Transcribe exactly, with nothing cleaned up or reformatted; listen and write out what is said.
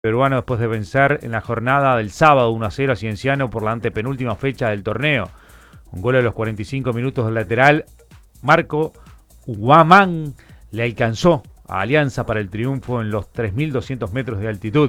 Peruano después de vencer en la jornada del sábado uno a cero a Cienciano por la antepenúltima fecha del torneo. Un gol a los cuarenta y cinco minutos del lateral. Marco Guamán le alcanzó a Alianza para el triunfo en los tres mil doscientos metros de altitud.